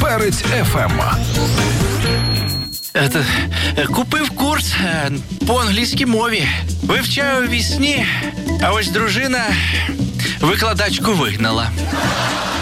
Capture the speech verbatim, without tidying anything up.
Перець еф ем. Ето, купив курс е, по англійській мові. Вивчаю у вісні, а ось дружина викладачку вигнала.